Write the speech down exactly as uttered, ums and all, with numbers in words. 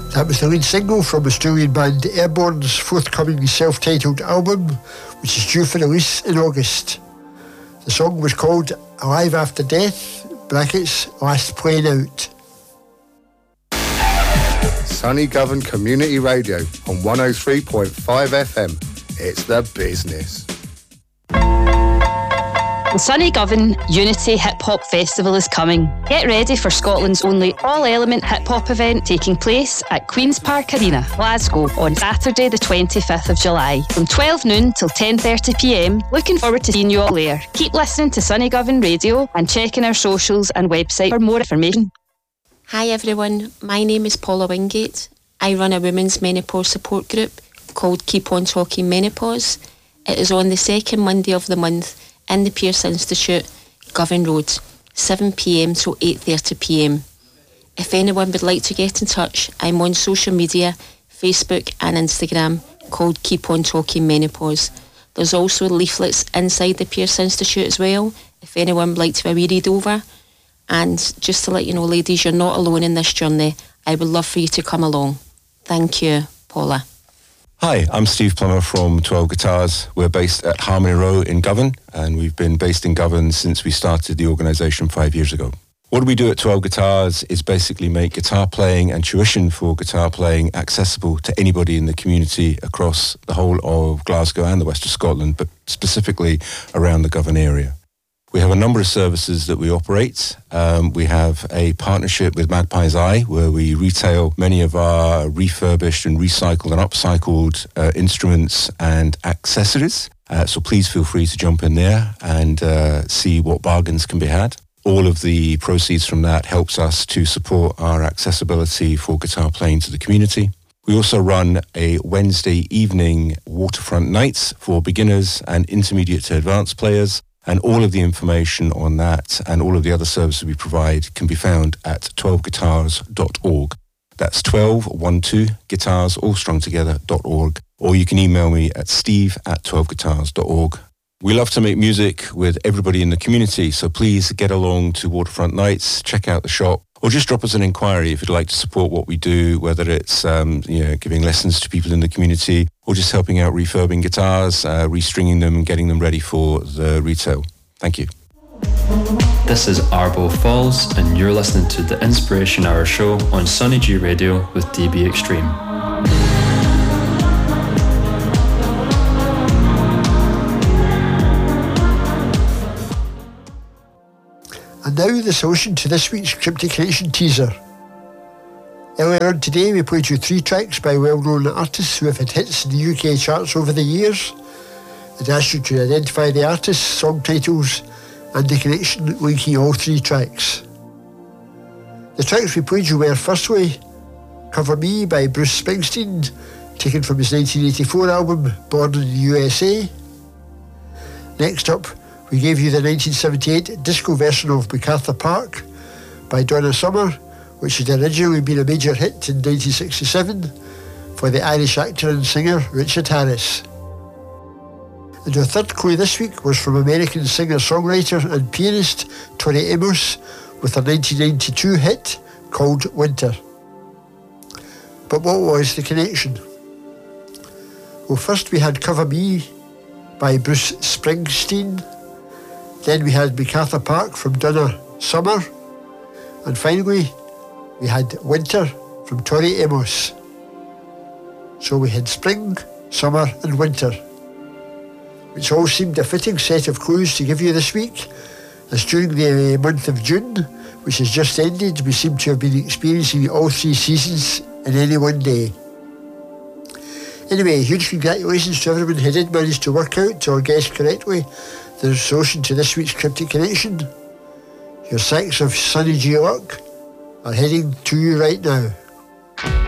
That was the lead single from Australian band Airborne's forthcoming self-titled album, which is due for release in August. The song was called Alive After Death, brackets, Last Plane Out. Sunny Govan Community Radio on one oh three point five F M. It's the business. The Sunny Govan Unity Hip Hop Festival is coming. Get ready for Scotland's only all-element hip hop event taking place at Queen's Park Arena, Glasgow, on Saturday the twenty-fifth of July from twelve noon till ten thirty p m. Looking forward to seeing you all there. Keep listening to Sunny Govan Radio and checking our socials and website for more information. Hi everyone, my name is Paula Wingate. I run a women's menopause support group called Keep On Talking Menopause. It is on the second Monday of the month in the Pearce Institute, Govan Road, seven p m till eight thirty p m. If anyone would like to get in touch, I'm on social media, Facebook and Instagram, called Keep On Talking Menopause. There's also leaflets inside the Pearce Institute as well, if anyone would like to have a wee read over. And just to let you know, ladies, you're not alone in this journey. I would love for you to come along. Thank you, Paula. Hi, I'm Steve Plummer from twelve Guitars. We're based at Harmony Row in Govan, and we've been based in Govan since we started the organisation five years ago. What we do at twelve Guitars is basically make guitar playing and tuition for guitar playing accessible to anybody in the community across the whole of Glasgow and the west of Scotland, but specifically around the Govan area. We have a number of services that we operate. Um, we have a partnership with Magpie's Eye, where we retail many of our refurbished and recycled and upcycled uh, instruments and accessories. Uh, so please feel free to jump in there and uh, see what bargains can be had. All of the proceeds from that helps us to support our accessibility for guitar playing to the community. We also run a Wednesday evening waterfront nights for beginners and intermediate to advanced players. And all of the information on that and all of the other services we provide can be found at twelve guitars dot org. That's twelve, one, two, guitars, all strung together, dot org. Or you can email me at steve at twelve guitars dot org. We love to make music with everybody in the community, so please get along to Waterfront Nights, check out the shop, or just drop us an inquiry if you'd like to support what we do, whether it's um, you know, giving lessons to people in the community or just helping out refurbing guitars, uh, restringing them and getting them ready for the retail. Thank you. This is Arbo Falls and you're listening to the Inspiration Hour show on Sunny G Radio with D B Extreme. And now the solution to this week's Cryptic Connection teaser. Earlier on today we played you three tracks by well-known artists who have had hits in the U K charts over the years and asked you to identify the artists, song titles and the connection linking all three tracks. The tracks we played you were firstly Cover Me by Bruce Springsteen, taken from his nineteen eighty-four album Born in the U S A. Next up we gave you the nineteen seventy-eight disco version of MacArthur Park by Donna Summer, which had originally been a major hit in nineteen sixty-seven for the Irish actor and singer Richard Harris. And our third clue this week was from American singer-songwriter and pianist Tori Amos with a nineteen ninety-two hit called Winter. But what was the connection? Well, first we had Cover Me by Bruce Springsteen. Then we had MacArthur Park from Donna Summer. And finally, we had Winter from Tori Amos. So we had spring, summer and winter, which all seemed a fitting set of clues to give you this week, as during the month of June, which has just ended, we seem to have been experiencing all three seasons in any one day. Anyway, huge congratulations to everyone who did manage to work out or guess correctly the solution to this week's Cryptic Connection. Your sacks of Sunny G luck are heading to you right now.